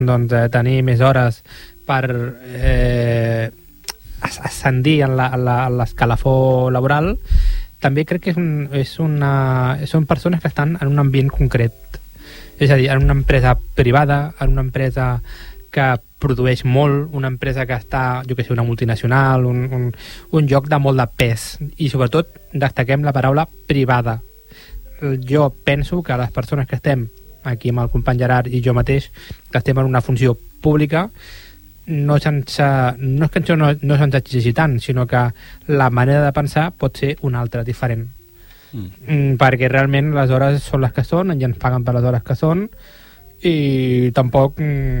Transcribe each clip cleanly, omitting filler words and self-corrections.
tenir més hores per ascendir en l'escalafó laboral, també crec que són persones que estan en un ambient concret. És a dir, en una empresa privada, en una empresa que produeix molt, una empresa que està, jo que sé, una multinacional, un lloc de molt de pes. I sobretot destaquem la paraula privada. Jo penso que les persones que estem aquí amb el company Gerard i jo mateix, que estem en una funció pública, no és que això no se'ns exigeixi tant, sinó que la manera de pensar pot ser una altra, diferent. Perquè realment les hores són les que són, ens paguen per les hores que són, i tampoc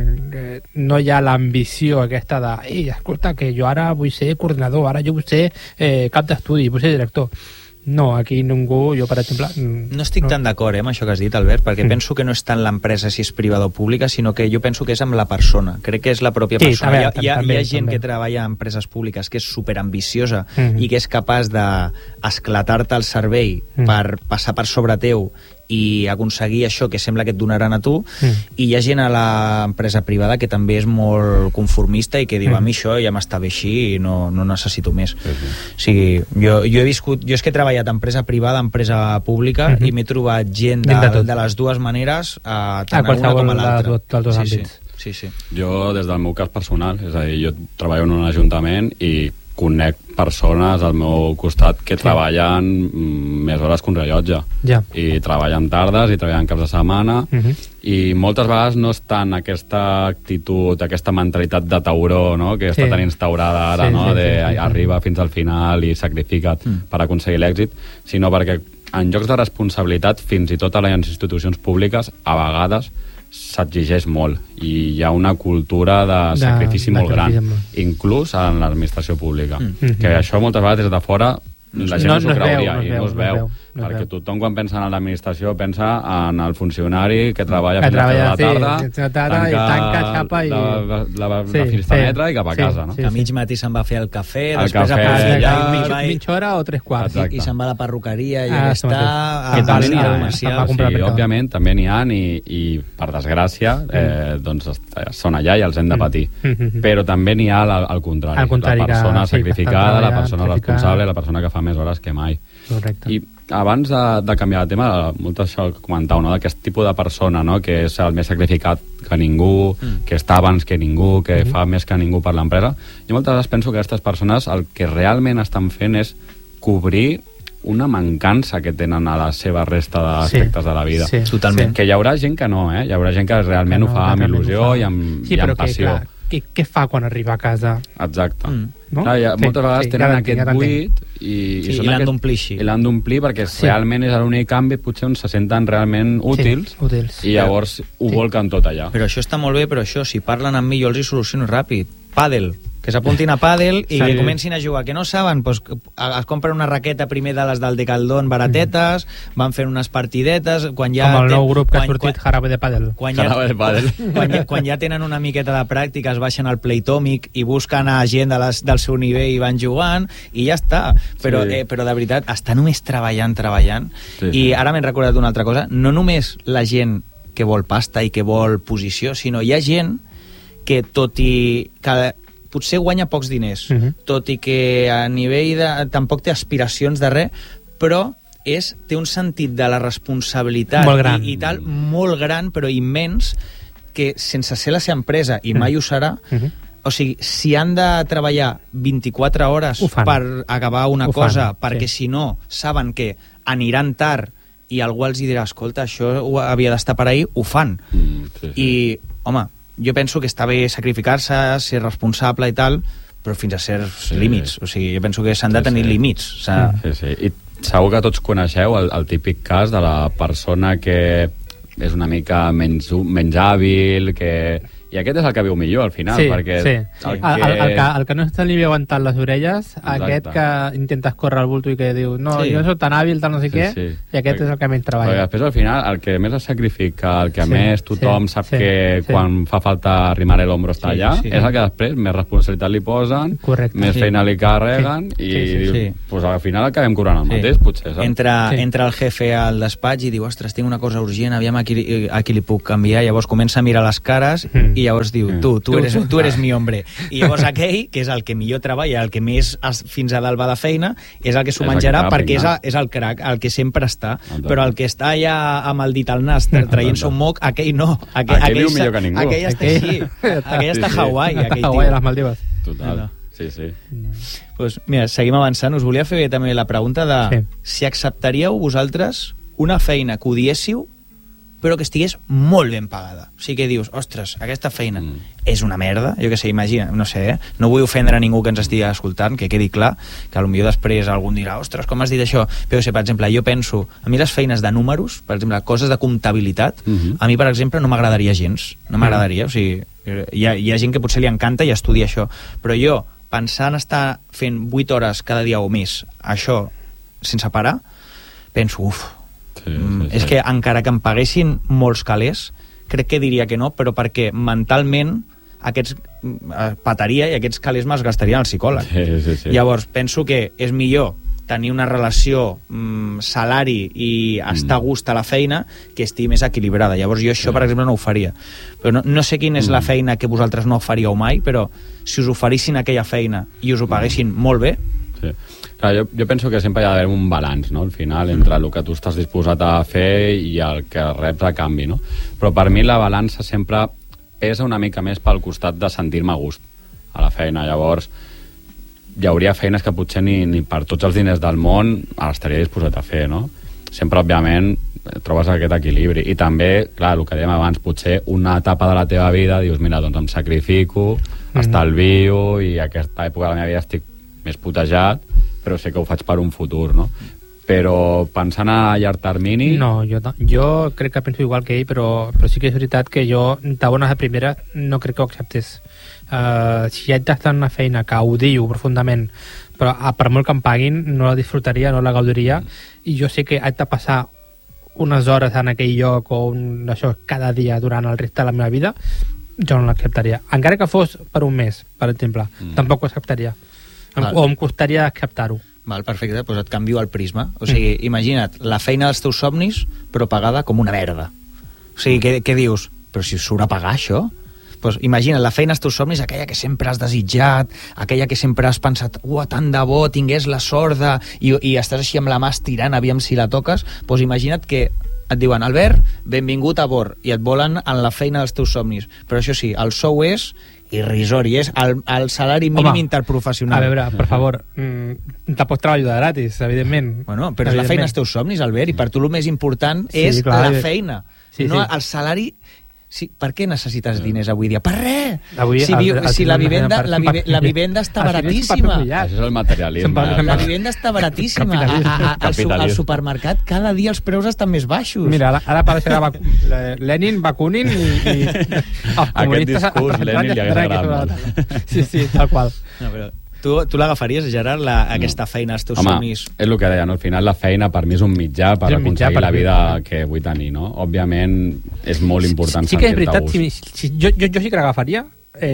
no hi ha l'ambició aquesta de ei, escolta, que jo ara vull ser coordinador, ara jo vull ser cap d'estudi, vull ser director. No, aquí ningú, jo per exemple... No estic tan d'acord amb això que has dit, Albert, perquè penso que no és tant l'empresa si és privada o pública, sinó que jo penso que és amb la persona. Crec que és la pròpia persona. Hi ha gent que treballa en empreses públiques que és superambiciosa i que és capaç d'esclatar-te el cervell per passar per sobre teu i aconseguir això que sembla que et donaran a tu, i hi ha gent a l'empresa privada que també és molt conformista i que diu, a mi això ja m'està bé així i no necessito més. O sigui, jo he viscut, jo és que he treballat empresa privada, empresa pública, i m'he trobat gent de les dues maneres, tant a una com a l'altra. Sí. Jo, des del meu cas personal, és a dir, jo treballo en un ajuntament i conec persones al meu costat que treballen més hores que un rellotge, i treballen tardes i treballen caps de setmana, i moltes vegades no és tant aquesta actitud, aquesta mentalitat de tauró, no?, que està tan instaurada ara, arriba fins al final i sacrifica't per aconseguir l'èxit, sinó perquè en llocs de responsabilitat, fins i tot a les institucions públiques, a vegades s'exigeix molt i hi ha una cultura de sacrifici molt gran, inclús en l'administració pública, que això moltes vegades des de fora la gent no s'ho creuria i no es veu, perquè tothom quan pensa en l'administració pensa en el funcionari que treballa fins a la tarda, tanca, xapa i la finestreta i cap a casa, no? A mig matí se'n va a fer el cafè, després a mitja hora o 3/4 i se'n va a la perruqueria i ja està a la línia comercial. I òbviament també n'hi ha i per desgràcia doncs són allà i els hem de patir, però també n'hi ha al contrari, la persona sacrificada, la persona responsable, la persona que fa més hores que mai. Correcte. I abans de canviar de tema, molt això que comentau, no?, d'aquest tipus de persona, no?, que és el més sacrificat que ningú, que està abans que ningú, que fa més que ningú per l'empresa. Jo moltes vegades penso que aquestes persones el que realment estan fent és cobrir una mancança que tenen a la seva resta d'aspectes de la vida. Totalment. Que hi haurà gent que no, hi haurà gent que realment ho fa amb il·lusió i amb passió. Què fa quan arriba a casa? Exacte. Moltes vegades tenen aquest buit i l'han d'omplir així. I l'han d'omplir perquè realment és l'únic canvi, potser on se senten realment útils i llavors ho volquen tot allà. Però això està molt bé, però això, si parlen amb mi jo els hi soluciono ràpid. Pàdel. Que s'apuntin a pàdel i que comencin a jugar. Que no saben, doncs es compren una raqueta primer de les del Decathlon baratetes, van fent unes partidetes... Com el nou grup que ha sortit, Jarabe de Pàdel. Quan ja tenen una miqueta de pràctica, es baixen al Playtomic i busquen a gent del seu nivell i van jugant, i ja està. Però de veritat, està només treballant. I ara m'he recordat d'una altra cosa. No només la gent que vol pasta i que vol posició, sinó hi ha gent que, tot i que potser guanya pocs diners, tot i que a nivell de... tampoc té aspiracions de res, però té un sentit de la responsabilitat i tal, molt gran, però immens, que sense ser la seva empresa, i mai ho serà, o sigui, si han de treballar 24 hores per acabar una cosa, perquè si no saben que aniran tard i algú els dirà, escolta, això havia d'estar per ahir, ho fan. I, home, jo penso que està bé sacrificar-se, ser responsable i tal, però fins a certs límits. O sigui, jo penso que s'han de tenir límits. I segur que tots coneixeu el típic cas de la persona que és una mica menys hàbil, i aquest és el que viu millor al final, perquè el que no se li veu aguantant les orelles, aquest que intentes córrer al bulto i que diu jo no soc tan hàbil, tal no sé què, i aquest és el que menys treballa. Perquè després al final el que més es sacrifica, el que més tothom sap que quan fa falta arrimar l'ombro està allà, és el que després més responsabilitat li posen, més feina li carreguen i al final acabem cobrant el mateix, potser. Entra el jefe al despatx i diu, ostres, tinc una cosa urgent, aviam a qui li puc canviar, llavors comença a mirar les cares i llavors diu, tu eres mi hombre. I llavors aquell, que és el que millor treballa, el que més fins a dalt va de feina, és el que s'ho menjarà perquè és el crac, el que sempre està. Però el que està ja amb el dit al nas traient-se un moc, aquell no. Aquell viu millor que ningú. Aquell està així. Aquell està a Hawaii. A Hawaii, a les Maldives. Total. Sí. Pues, mira, seguim avançant. Us volia fer també la pregunta de si acceptaríeu vosaltres una feina que odiéssiu però que estigués molt ben pagada. O sigui que dius, ostres, aquesta feina és una merda, jo què sé, imagina, no sé, no vull ofendre a ningú que ens estigui escoltant, que quedi clar, que potser després algú dirà, ostres, com has dit això? Però, per exemple, jo penso, a mi les feines de números, per exemple, coses de comptabilitat, a mi, per exemple, no m'agradaria gens, no m'agradaria, o sigui, hi ha gent que potser li encanta i estudia això, però jo, pensant estar fent 8 hores cada dia o més, això, sense parar, penso, és que encara que em paguessin molts calés, crec que diria que no, però perquè mentalment aquests pataria i aquests calés me'ls gastarien al psicòleg. Sí. Llavors penso que és millor tenir una relació salari i estar a gust a la feina que estigui més equilibrada. Llavors jo això, per exemple, no ho faria. Però no sé quina és la feina que vosaltres no faríeu mai, però si us oferissin aquella feina i us ho paguessin molt bé... Sí. Clar, jo penso que sempre hi ha d'haver un balanç, no?, al final, entre el que tu estàs disposat a fer i el que reps a canvi, no? Però per mi la balança sempre pesa una mica més pel costat de sentir-me a gust a la feina. Llavors, hi hauria feines que potser ni per tots els diners del món estaria disposat a fer, no? Sempre, òbviament, trobes aquest equilibri. I també, clar, el que dèiem abans, potser una etapa de la teva vida dius, mira, doncs em sacrifico, estalvio, i a aquesta època de la meva vida estic més putejat, però sé que ho faig per un futur, no? Però pensant a llarg termini... No, jo crec que penso igual que ell, però sí que és veritat que jo, de bones a primera, no crec que ho acceptés. Si haig d'estar en una feina que odio profundament, però per molt que em paguin, no la disfrutaria, no la gaudiria, i jo sé que haig de passar unes hores en aquell lloc o això cada dia durant el resta de la meva vida, jo no l'acceptaria. Encara que fos per un mes, per exemple, tampoc ho acceptaria. O em costaria acceptar-ho. Val, perfecte, doncs et canvio el prisma. O sigui, imagina't, la feina dels teus somnis, però pagada com una merda. O sigui, què dius? Però si surt a pagar això? Doncs imagina't, la feina dels teus somnis, aquella que sempre has desitjat, aquella que sempre has pensat, tant de bo, tingués la sort de... I estàs així amb la mà estirant, aviam si la toques, doncs imagina't que et diuen, Albert, benvingut a bord, i et volen en la feina dels teus somnis. Però això sí, el sou és irrisori, és el salari mínim interprofessional. A veure, per favor, tampoc treballo de gratis, evidentment. Bueno, però és la feina dels teus somnis, Albert, i per tu el més important és la feina, no el salari. Sí, per què necessites diners avui dia? Per res! Si la vivenda està baratíssima. Això és el materialisme. La vivenda està baratíssima. Al supermercat cada dia els preus estan més baixos. Mira, ara apareixerà Lenin, Bakunin i aquest discurs Lenin li hagués agradat. Sí, tal qual. Tu l'agafaries, Gerard, aquesta feina als teus somnis? És el que deia, no? Al final la feina per mi és un mitjà per aconseguir la vida que vull tenir, no? Òbviament és molt important sentir-te a gust. Jo sí que l'agafaria,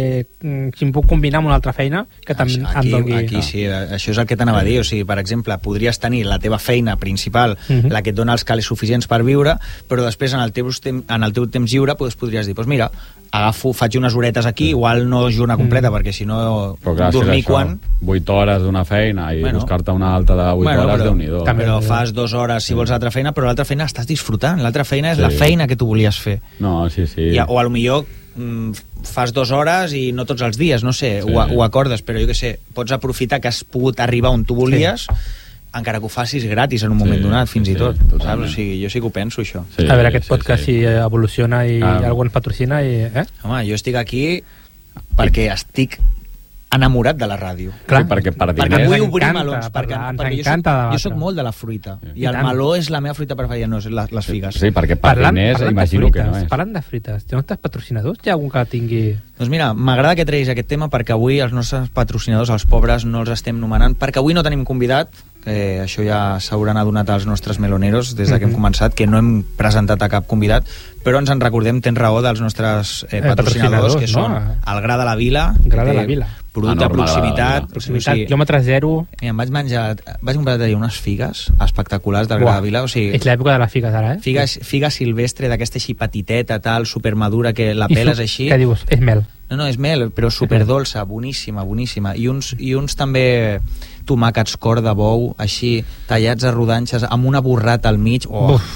si em puc combinar amb una altra feina que també em doni... Aquí sí, això és el que t'anava a dir. O sigui, per exemple, podries tenir la teva feina principal, la que et dona els calés suficients per viure, però després en el teu temps lliure podries dir, doncs mira, faig unes horetes aquí, igual no jornada completa, perquè si no dormir quan... 8 hores d'una feina i buscar-te una altra de 8 hores, Déu-n'hi-do. Però fas 2 hores si vols l'altra feina, però l'altra feina estàs disfrutant, l'altra feina és la feina que tu volies fer. No, sí. O potser fas 2 hores i no tots els dies, no sé, ho acordes, però jo què sé, pots aprofitar que has pogut arribar on tu volies, encara que ho facis gratis en un moment donat, fins i tot, saps? O sigui, jo sí que ho penso, això. A veure, aquest podcast si evoluciona i algú ens patrocina i... Home, jo estic aquí perquè estic enamorat de la ràdio. Clar, perquè per diners... vull obrir melons, perquè jo soc molt de la fruita, i el meló és la meva fruita preferida, no les figues. Sí, perquè per diners imagino que no és. Parlant de fruites, tens nostres patrocinadors? Hi ha algun que tingui... Doncs mira, m'agrada que treguis aquest tema perquè avui els nostres patrocinadors, els pobres, no els estem nomenant, perquè avui no tenim convidat, això ja s'hauran adonat als nostres meloneros des que hem començat, que no hem presentat a cap convidat, però ens en recordem, tens raó, dels nostres patrocinadors, que són el Gra de la Vila, producte de proximitat. Quilòmetre zero. Mira, vaig comprar unes figues espectaculars del Gra de Vila. O sigui, és l'època de les figues ara, Figa silvestre, d'aquesta així petiteta, tal, supermadura, que la peles així. Què dius? És mel. No, és mel, però superdolça, boníssima. I uns també tomàquets cor de bou, així, tallats a rodanxes, amb una burrata al mig.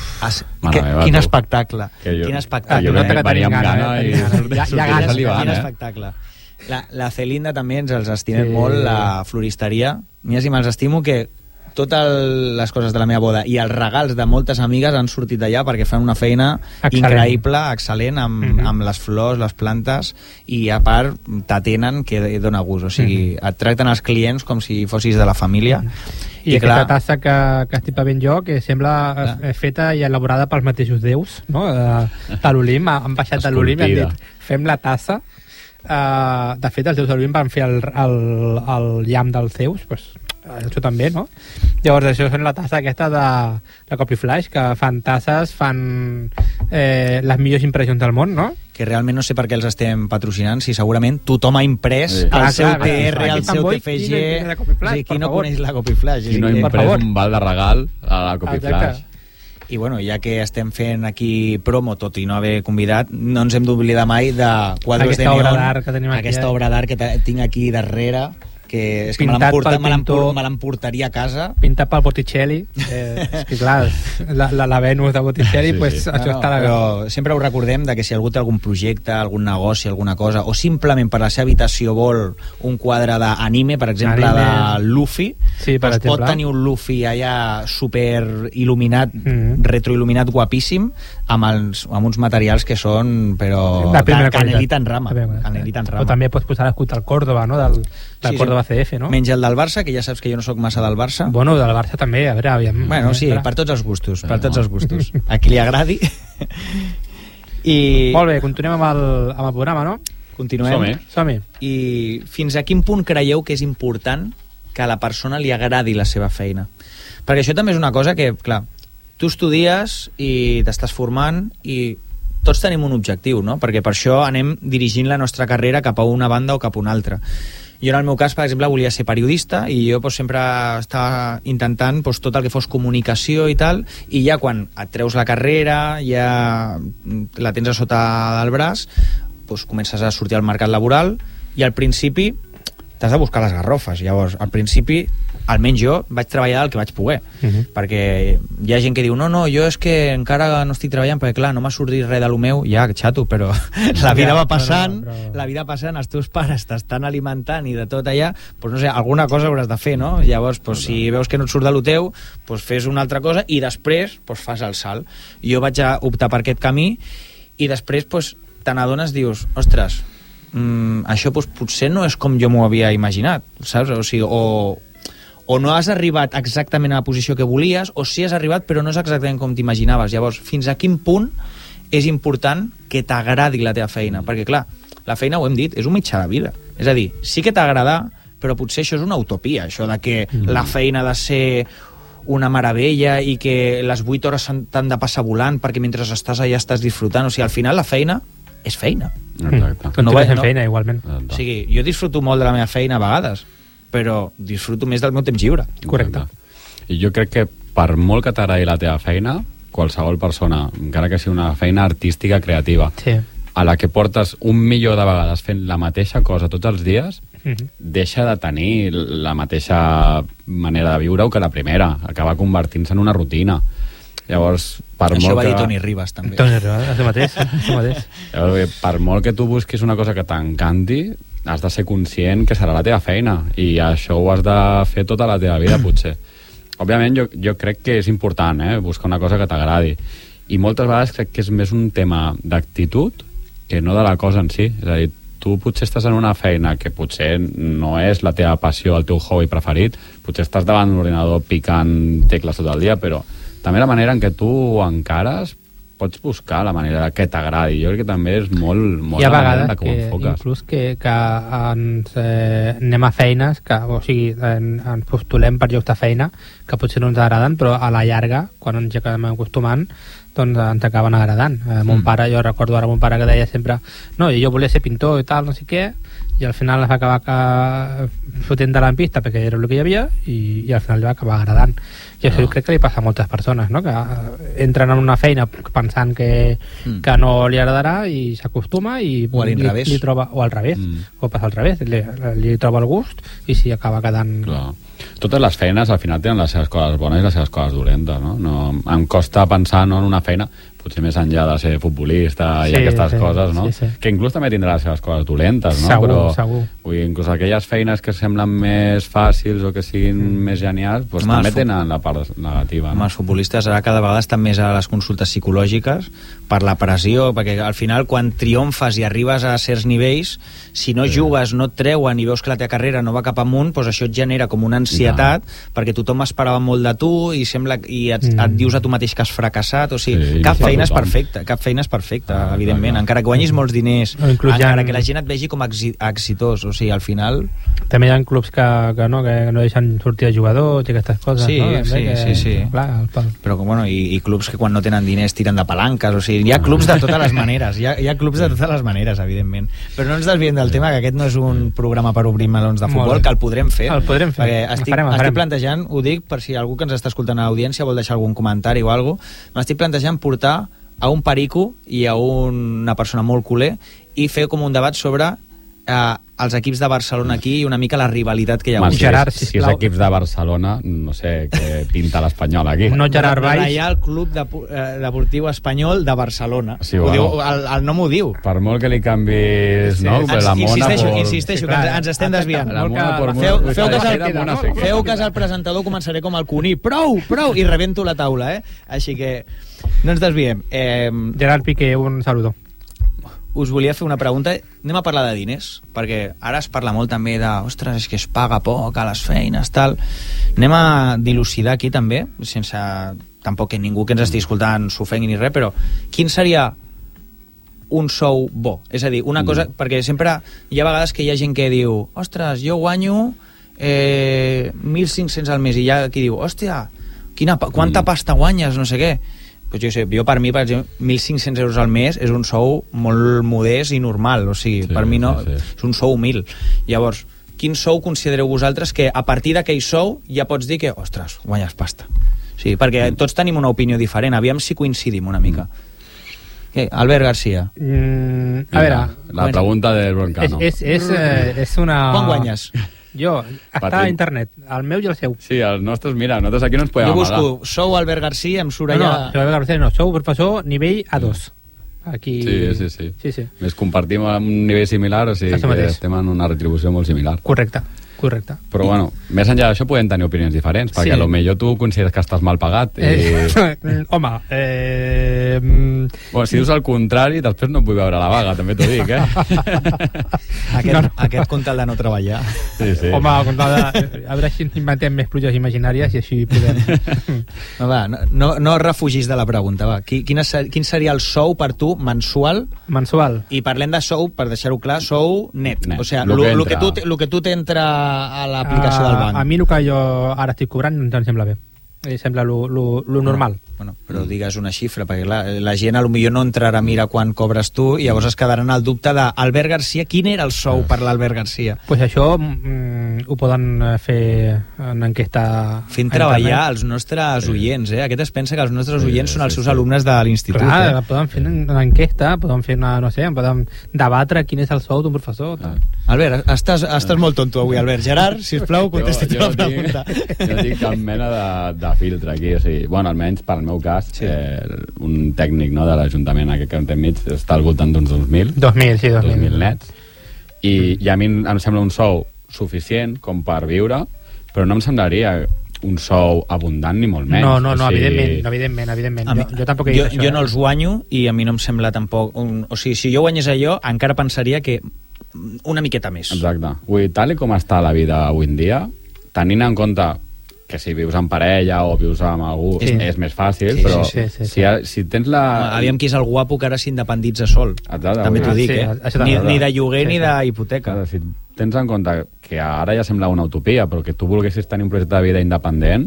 Quin espectacle. Quin espectacle. Jo venia amb gana i quin espectacle. La Celinda també ens els estimem molt, la floristeria. Mira si me'ls estimo, que totes les coses de la meva boda i els regals de moltes amigues han sortit d'allà perquè fan una feina increïble, excel·lent, amb les flors, les plantes, i a part t'atenen, que dona gust. O sigui, et tracten els clients com si fossis de la família. I aquesta tassa que estic bevent jo, que sembla feta i elaborada pels mateixos déus, no? De l'Olimp, han baixat de l'Olimp i han dit, fem la tassa. De fet, els déus de l'Olimp van fer el llamp dels déus, doncs això també, no? Llavors, això és la tassa aquesta de la Copiflash, que fan tasses, fan les millors impressions del món, no? Que realment no sé per què els estem patrocinant, si segurament tothom ha imprès el seu TR, el seu TFG. Qui no coneix la Copiflash? Qui no ha imprès un val de regal a la Copiflash? I bueno, ja que estem fent aquí promo, tot i no haver convidat, no ens hem d'oblidar mai de quadros de neon, aquesta obra d'art que tinc aquí darrere, que és que me l'emportaria a casa. Pintat pel Botticelli. És que clar, la Venus de Botticelli, pues això està... Però sempre ho recordem de que si algú té algun projecte, algun negoci, alguna cosa, o simplement per la seva habitació vol un quadre d'anime, per exemple, de Luffy, doncs pot tenir un Luffy allà super il·luminat, retroil·luminat guapíssim, amb uns materials que són, però canelita en rama. O també pots posar l'escut al Córdoba, no? Del Córdoba CF, no? Menys el del Barça, que ja saps que jo no sóc massa del Barça. Bueno, del Barça també, a veure, aviam. Bueno, sí, per tots els gustos, per tots els gustos. A qui li agradi. Molt bé, continuem amb el programa, no? Continuem. Som-hi. I fins a quin punt creieu que és important que a la persona li agradi la seva feina? Perquè això també és una cosa que, clar, tu estudies i t'estàs formant i tots tenim un objectiu, no? Perquè per això anem dirigint la nostra carrera cap a una banda o cap a una altra. Jo, en el meu cas, per exemple, volia ser periodista i jo sempre estava intentant tot el que fos comunicació i tal, i ja quan et treus la carrera, ja la tens a sota del braç, comences a sortir al mercat laboral i al principi t'has de buscar les garrofes. Llavors, al principi, almenys jo, vaig treballar del que vaig poder. Perquè hi ha gent que diu, no, jo és que encara no estic treballant perquè, clar, no m'ha sortit res de lo meu. Ja, xato, però la vida va passant, la vida passant, els teus pares t'estan alimentant i de tot allà, doncs no sé, alguna cosa hauràs de fer, no? Llavors, si veus que no et surt de lo teu, fes una altra cosa i després fas el salt. Jo vaig optar per aquest camí i després te n'adones, dius, ostres, això potser no és com jo m'ho havia imaginat, saps? O sigui, o no has arribat exactament a la posició que volies, o sí has arribat però no és exactament com t'imaginaves. Llavors, fins a quin punt és important que t'agradi la teva feina? Perquè, clar, la feina, ho hem dit, és un mitjà de vida. És a dir, sí que t'agrada, però potser això és una utopia, això de que la feina ha de ser una meravella i que les 8 hores t'han de passar volant perquè mentre estàs allà estàs disfrutant. O sigui, al final la feina és feina. Exacte. No fent feina, igualment. O sigui, jo disfruto molt de la meva feina a vegades, però disfruto més del meu temps lliure. Correcte. I jo crec que per molt que t'agradi la teva feina, qualsevol persona, encara que sigui una feina artística, creativa, a la que portes 1 milió de vegades fent la mateixa cosa tots els dies, deixa de tenir la mateixa manera de viure-ho que la primera. Acaba convertint-se en una rutina. Llavors, això va dir Toni Ribas, també. Toni Ribas, això mateix. Llavors, per molt que tu busquis una cosa que t'encanti, has de ser conscient que serà la teva feina i això ho has de fer tota la teva vida, potser. Òbviament, jo crec que és important, buscar una cosa que t'agradi. I moltes vegades crec que és més un tema d'actitud que no de la cosa en si. És a dir, tu potser estàs en una feina que potser no és la teva passió, el teu hobby preferit, potser estàs davant d'un ordinador picant tecles tot el dia, però també la manera en què tu encares pots buscar la manera que t'agradi. Jo crec que també és molt hi ha vegades que inclús que ens anem a feines o sigui, ens postulem per llocs de feina que potser no ens agraden, però a la llarga, quan ens acabem acostumant, doncs ens acaben agradant. Mon pare, jo recordo ara mon pare que deia sempre no, jo volia ser pintor i tal, no sé què, i al final es va acabar fotent de la pista perquè era el que hi havia i al final li va acabar agradant. I això crec que li passa a moltes persones, no? Que entren en una feina pensant que no li agradarà i s'acostuma i li troba, o al revés, o passa al revés, li troba el gust i s'hi acaba quedant. Clar. Totes les feines al final tenen les seves coses bones i les seves coses dolentes, no? Em costa pensar en una feina potser més enllà de ser futbolista i aquestes coses, no? Sí. Que inclús també tindrà les seves coses dolentes, no? Segur. Vull dir, inclús aquelles feines que semblen més fàcils o que siguin més genials, doncs també tenen la part negativa. Els futbolistes ara cada vegada estan més a les consultes psicològiques per la pressió, perquè al final quan triomfes i arribes a certs nivells, si no jugues, no et treuen i veus que la teva carrera no va cap amunt, doncs això et genera com una ansietat, perquè tothom esperava molt de tu i et dius a tu mateix que has fracassat, o sigui, cap feina és perfecta, evidentment, encara que guanyis molts diners, encara que la gent et vegi com exitós, o sigui, al final... També hi ha clubs que no deixen sortir de jugadors i aquestes coses, no? Sí. Clar, però, bueno, i clubs que quan no tenen diners tiren de palanques, o sigui, hi ha clubs de totes les maneres, hi ha clubs de totes les maneres, evidentment. Però no ens desviem del tema, que aquest no és un programa per obrir melons de futbol, que el podrem fer. Perquè estic plantejant, ho dic per si algú que ens està escoltant a l'audiència vol deixar algun comentari o alguna cosa, m'estic plantejant portar a un perico i a una persona molt culer i fer com un debat sobre els equips de Barcelona aquí i una mica la rivalitat que hi ha hagut. Gerard, si és equips de Barcelona, no sé què pinta l'Espanyol aquí. No Gerard Baix. Reial Club Deportiu Espanyol de Barcelona. Sí, bueno, el nom ho diu. Per molt que li canvis, no? La Mona insisteixo, que ens estem desviant. Feu cas al presentador, començaré com el Cuní. Prou! I rebento la taula, Així que no ens desviem. Gerard Piqué, un saludo. Us volia fer una pregunta. Anem a parlar de diners, perquè ara es parla molt també de, ostres, és que es paga poc a les feines, tal. Anem a dilucidar aquí també, sense tampoc que ningú que ens estigui escoltant s'ofengui ni res, però quin seria un sou bo? És a dir, una cosa, perquè sempre hi ha vegades que hi ha gent que diu, ostres, jo guanyo 1.500 al mes, i hi ha qui diu, hòstia, quanta pasta guanyes, no sé què. Pues jo per mi, per exemple, 1.500 euros al mes és un sou molt modest i normal, o sigui, per mi no, és un sou humil. Llavors, quin sou considereu vosaltres que a partir d'aquell sou ja pots dir que, ostres, guanyes pasta? Sí, perquè tots tenim una opinió diferent, aviam si coincidim una mica. Albert García. A veure... La pregunta del Broncano. És una... Quan guanyes? Jo, està a internet, el meu i el seu. Sí, els nostres, mira, nosaltres aquí no ens podem amagar. Jo busco sou Albert García, em surt allà... No, Albert García no, sou professor nivell A2. Aquí... Sí. Més compartim un nivell similar, o sigui que estem en una retribució molt similar. Correcte. Però bueno, més enllà d'això podem tenir opinions diferents, perquè potser tu consideres que estàs mal pagat home, bueno, si dius el contrari, després no vull veure la vaga, també t'ho dic, Aquest compte el de no treballar. Sí. Home, a veure si inventem més pluges imaginàries i així podem... No refugis de la pregunta, va. Quin seria el sou per tu mensual? I parlem de sou, per deixar-ho clar, sou net. O sigui, el que tu t'entra a l'aplicació del banc. A mi el que jo ara estic cobrant em sembla bé. Sembla lo normal. Bueno, però digues una xifra, perquè la gent potser no entrarà a mirar quan cobres tu i llavors es quedaran el dubte d'Albert García. Quin era el sou per l'Albert García? Pues això ho poden fer en enquesta... Fent treballar els nostres oients, Aquest es pensa que els nostres oients són els seus alumnes de l'institut. Clar, poden fer una enquesta, poden fer una, no sé, poden debatre quin és el sou d'un professor. Albert, estàs molt tonto avui, Albert. Gerard, sisplau, contesti la pregunta. Jo dic cap mena de filtre aquí, o sigui, bueno, almenys per al meu cas, un tècnic de l'Ajuntament aquest que en té mig està al voltant d'uns 2.000. 2.000 nets. I a mi em sembla un sou suficient com per viure, però no em semblaria un sou abundant ni molt menys. No, evidentment. Jo tampoc he dit això. Jo no els guanyo i a mi no em sembla tampoc... O sigui, si jo guanyés allò, encara pensaria que una miqueta més. Exacte. Tal com està la vida avui en dia, tenint en compte que si vius en parella o vius amb algú és més fàcil, però si tens la... Aviam qui és el guapo que ara s'independitza sol. També t'ho dic, Ni de lloguer ni d'hipoteca. Si tens en compte que ara ja sembla una utopia, però que tu volguessis tenir un projecte de vida independent,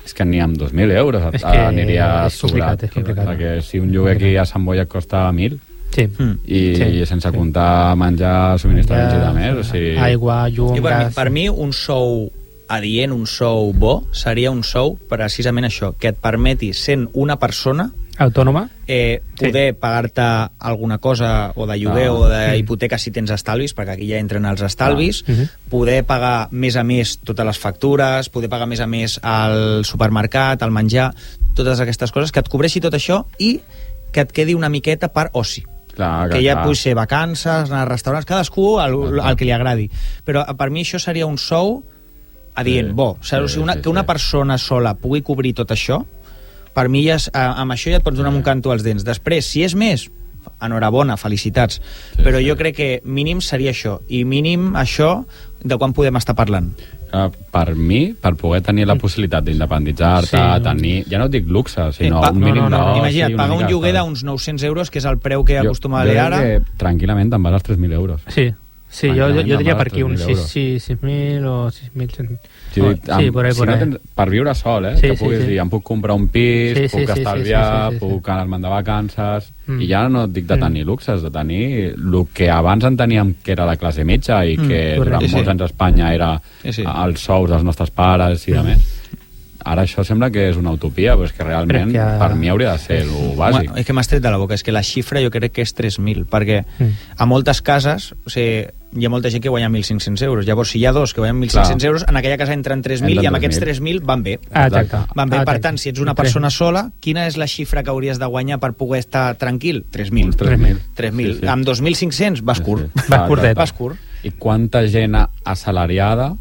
és que ni amb 2.000 euros aniria sobrat. És complicat. Perquè si un lloguer aquí a Sant Boi et costa 1.000, sí. I sense comptar menjar, subministraments i de més, o sigui... Aigua, llum, gas... Per mi, un sou adient, un sou bo, seria un sou precisament això, que et permeti, sent una persona autònoma, poder pagar-te alguna cosa o de lloguer o d'hipoteca si tens estalvis, perquè aquí ja entren els estalvis, poder pagar més a més totes les factures, poder pagar més a més al supermercat, al menjar, totes aquestes coses, que et cobreixi tot això i que et quedi una miqueta per oci. Que ja pugui ser vacances, anar a restaurants, cadascú el que li agradi. Però per mi això seria un sou adient, bo. Que una persona sola pugui cobrir tot això, per mi ja, amb això ja et pots donar un canto als dents. Després, si és més, enhorabona, felicitats. Però jo crec que mínim seria això. I mínim això, de quan podem estar parlant? Per mi, per poder tenir la possibilitat d'independitzar-te, tenir, ja no dic luxe, sinó un mínim d'oci. Imagina't, pagar un lloguer d'uns 900 euros, que és el preu que acostuma a valer ara. Jo crec que tranquil·lament te'n vas als 3.000 euros. Sí, jo diria per aquí uns 6.000 o 6.100... Sí, por ahí. Per viure sol, que puguis dir, em puc comprar un pis, puc estalviar, puc anar-me'n de vacances, i ja no et dic de tenir luxes, de tenir el que abans en teníem, que era la classe mitja, i que durant molts anys a Espanya era els sous dels nostres pares i de més. Ara això sembla que és una utopia, però és que realment per mi hauria de ser el bàsic. És que m'has tret de la boca, és que la xifra jo crec que és 3.000, perquè a moltes cases, o sigui, hi ha molta gent que guanya 1.500 euros. Llavors, si hi ha dos que guanyen 1.500 euros, en aquella casa entren 3.000 i amb aquests 3.000 van bé. Van bé. Per tant, si ets una persona sola, quina és la xifra que hauries de guanyar per poder estar tranquil? 3.000. 3.000. Amb 2.500 vas curt. Vas curt. I quanta gent assalariada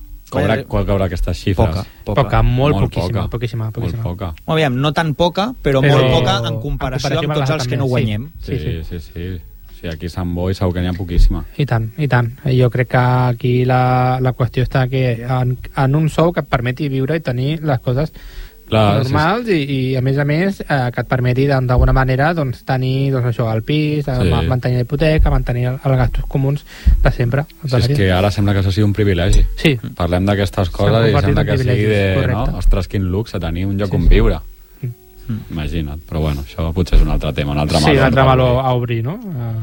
cobra aquestes xifres? Poca, molt poquíssima. Molt poca. Aviam, no tan poca, però molt poca en comparació amb tots els que no guanyem. Sí. Sí, aquí a Sant Boi segur que n'hi ha poquíssima. I tant. Jo crec que aquí la qüestió està que en un sou que et permeti viure i tenir les coses normals i a més que et permeti d'alguna manera tenir això, el pis, mantenir la hipoteca, mantenir els gastos comuns de sempre. És que ara sembla que això sigui un privilegi. Parlem d'aquestes coses i sembla que sigui ostres, quin luxe tenir un lloc on viure. Imagina't, però bueno, això potser és un altre tema, un altre meló. Sí, un altre meló a obrir, no?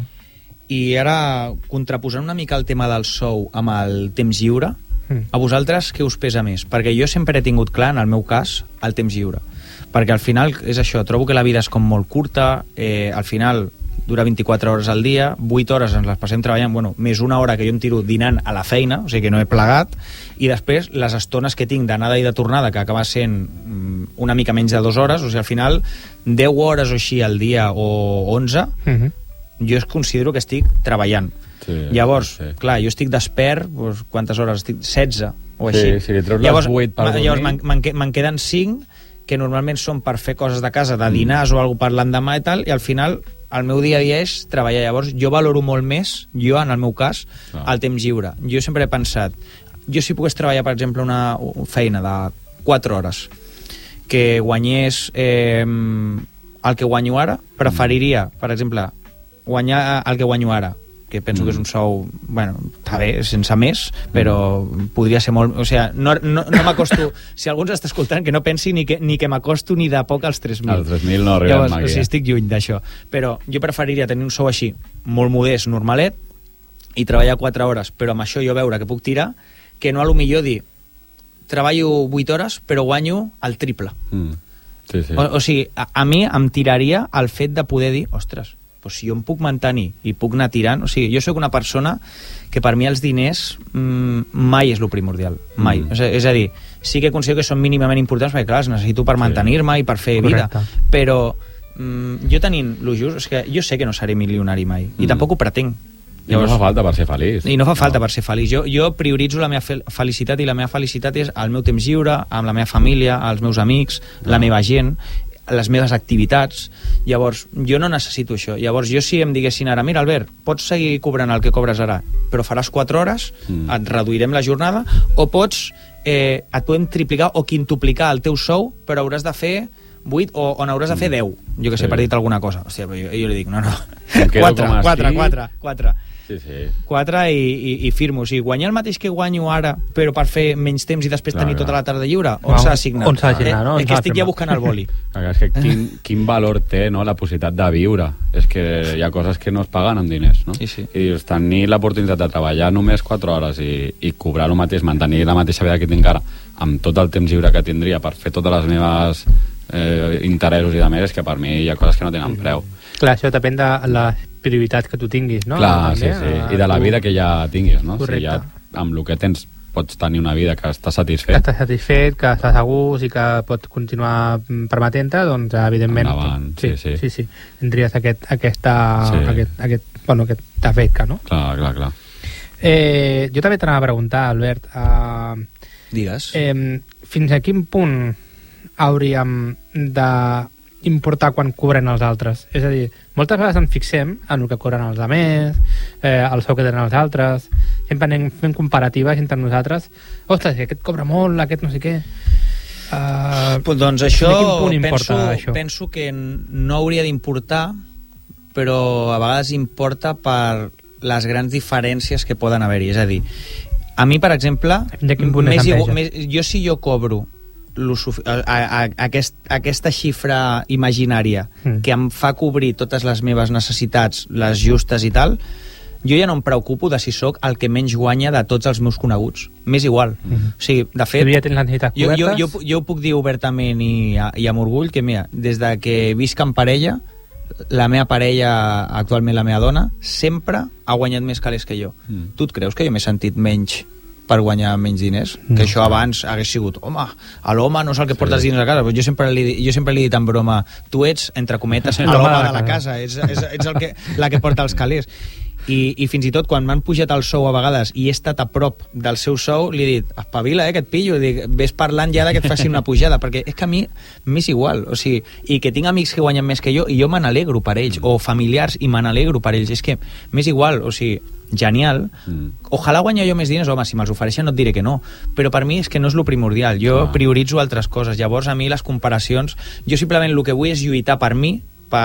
I ara, contraposant una mica el tema del sou amb el temps lliure, a vosaltres què us pesa més? Perquè jo sempre he tingut clar, en el meu cas, el temps lliure. Perquè al final és això, trobo que la vida és com molt curta, al final dura 24 hores al dia, 8 hores ens les passem treballant, més una hora que jo em tiro dinant a la feina, o sigui que no he plegat, i després les estones que tinc d'anada i de tornada, que acaba sent una mica menys de 2 hores, o sigui, al final 10 hores o així al dia o 11, jo considero que estic treballant. Llavors, clar, jo estic despert, quantes hores estic? 16 o així. Si li treus les 8 per dormir... Llavors me'n queden 5, que normalment són per fer coses de casa, de dinars o alguna cosa per l'endemà i tal, i al final el meu dia a dia és treballar. Llavors jo valoro molt més, jo en el meu cas, el temps lliure. Jo sempre he pensat, jo si pogués treballar, per exemple, una feina de 4 hores, que guanyés el que guanyo ara, preferiria, per exemple, guanyar el que guanyo ara, que penso que és un sou, està bé, sense més, però podria ser molt... O sigui, no m'acosto... Si algú ens està escoltant, que no pensi ni que m'acosto ni de poc als 3.000. Els 3.000 no arriben mai. O sigui, estic lluny d'això. Però jo preferiria tenir un sou així, molt modest, normalet, i treballar 4 hores, però amb això jo veure que puc tirar, que no a lo millor dir treballo 8 hores, però guanyo el triple. O sigui, a mi em tiraria el fet de poder dir, ostres, si jo em puc mantenir i puc anar tirant, o sigui, jo sóc una persona que per mi els diners mai és lo primordial, mai. És a dir, sí que considero que són mínimament importants perquè clar, els necessito per mantenir-me i per fer vida, però jo tenint lo just, és que jo sé que no seré milionari mai i tampoc ho pretenc. Llavors, no fa falta per ser feliç. I no fa falta per ser feliç. Jo prioritzo la meva felicitat i la meva felicitat és el meu temps lliure, amb la meva família, els meus amics, la meva gent, les meves activitats. Llavors jo no necessito això. Llavors jo si em diguessin ara, mira Albert, pots seguir cobrant el que cobres ara, però faràs 4 hores, et reduirem la jornada, o pots et podem triplicar o quintuplicar el teu sou, però hauràs de fer 8 o n'hauràs de fer 10, jo que sé, per dir alguna cosa. Hòstia, però jo li dic, no 4. 4 i firmo. O sigui, guanyar el mateix que guanyo ara, però per fer menys temps i després tenir tota la tarda lliure, on s'ha assignat? On s'ha assignat, no? És que estic ja buscant el boli. És que quin valor té, no?, la possibilitat de viure. És que hi ha coses que no es paguen amb diners, no? Sí. I dius, tenir l'oportunitat de treballar només 4 hores i cobrar el mateix, mantenir la mateixa vida que tinc ara, amb tot el temps lliure que tindria per fer totes les meves interessos i de més, és que per mi hi ha coses que no tenen preu. Clar, això depèn de les prioritats que tu tinguis, no? Clar, sí. I de la vida que ja tinguis, no? Correcte. Si ja amb el que tens pots tenir una vida que estàs satisfet. Que estàs satisfet, que estàs a gust i que pots continuar permetent-te, doncs evidentment... Endavant, sí. Tindries aquest efecte, no? Clar. Jo també t'anava a preguntar, Albert, Digues. Fins a quin punt hauríem d'importar quan cobren els altres? És a dir, moltes vegades ens fixem en el que cobren els altres, el sou que tenen els altres, sempre anem fent comparatives entre nosaltres. Ostres, aquest cobra molt, aquest no sé què. Doncs això, això penso que no hauria d'importar, però a vegades importa per les grans diferències que poden haver-hi. És a dir, a mi, per exemple, si jo cobro aquesta xifra imaginària que em fa cobrir totes les meves necessitats, les justes i tal, jo ja no em preocupo de si sóc el que menys guanya de tots els meus coneguts. M'és igual. O sigui, de fet, jo puc dir obertament i amb orgull que, mira, des de que visc en parella, la meva parella, actualment la meva dona, sempre ha guanyat més calés que jo. Tu et creus que jo m'he sentit menys per guanyar menys diners? Que això abans hagués sigut, home, l'home no és el que porta els diners a casa. Però jo sempre li he dit en broma, tu ets, entre cometes, l'home de la casa, ets la que porta els calés. I fins i tot quan m'han pujat el sou a vegades i he estat a prop del seu sou, li he dit, espavila, que et pillo, ves parlant ja que et faci una pujada, perquè és que a mi m'és igual, o sigui, i que tinc amics que guanyen més que jo, i jo me n'alegro per ells, o familiars, i me n'alegro per ells, és que m'és igual, o sigui, genial. Ojalà guanyar jo més diners, home, si me'ls ofereixen no et diré que no, però per mi és que no és lo primordial, jo prioritzo altres coses. Llavors a mi les comparacions, jo simplement el que vull és lluitar per mi,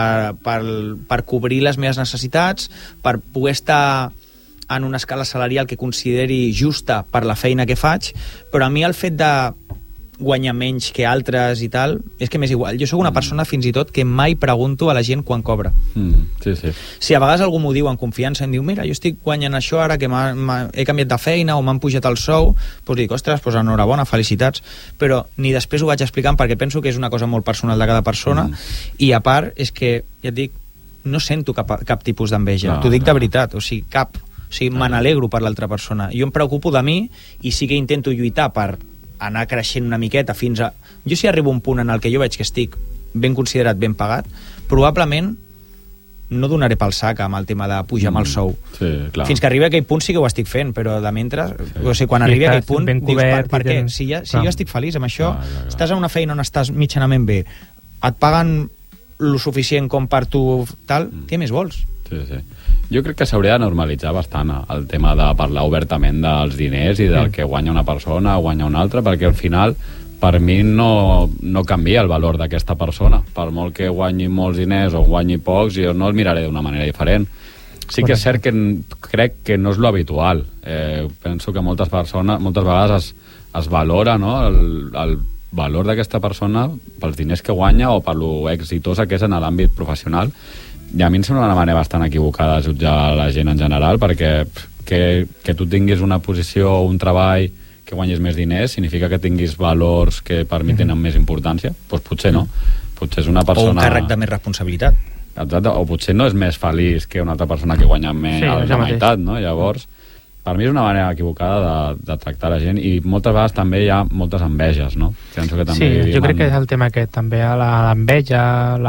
per cobrir les meves necessitats, per poder estar en una escala salarial que consideri justa per la feina que faig, però a mi el fet de guanyar menys que altres i tal, és que m'és igual. Jo sóc una persona fins i tot que mai pregunto a la gent quan cobra. Si a vegades algú m'ho diu en confiança, em diu, mira, jo estic guanyant això ara que he canviat de feina o m'han pujat el sou, doncs dic, ostres, enhorabona, felicitats, però ni després ho vaig explicant perquè penso que és una cosa molt personal de cada persona, i a part és que, ja et dic, no sento cap tipus d'enveja, t'ho dic de veritat, o sigui, cap. O sigui, me n'alegro per l'altra persona. Jo em preocupo de mi i sí que intento lluitar per anar creixent una miqueta fins a... Jo si arribo a un punt en el que jo veig que estic ben considerat, ben pagat, probablement no donaré pel sac amb el tema de pujar amb el sou. Fins que arribi a aquell punt sí que ho estic fent, però de mentre, o sigui, quan arribi a aquell punt dius, per què? Si jo estic feliç amb això, estàs a una feina on estàs mitjanament bé, et paguen lo suficient com per tu tal, què més vols? Jo crec que s'hauria de normalitzar bastant el tema de parlar obertament dels diners i del que guanya una persona o guanya una altra, perquè al final per mi no canvia el valor d'aquesta persona. Per molt que guanyi molts diners o guanyi pocs, jo no el miraré d'una manera diferent. Sí que és cert que crec que no és lo habitual. Penso que moltes vegades es valora, no?, el valor d'aquesta persona pels diners que guanya o per lo exitosa que és en l'àmbit professional. I a mi em sembla una manera bastant equivocada de jutjar la gent en general, perquè que tu tinguis una posició o un treball que guanyis més diners significa que tinguis valors que per mi tenen més importància. Doncs potser no. Potser és una persona... O un càrrec de més responsabilitat. Exacte, o potser no és més feliç que una altra persona que guanya més la meitat, no? Llavors, per mi és una manera equivocada de tractar la gent, i moltes vegades també hi ha moltes enveges, no? Penso que també jo crec que és el tema aquest, també l'enveja,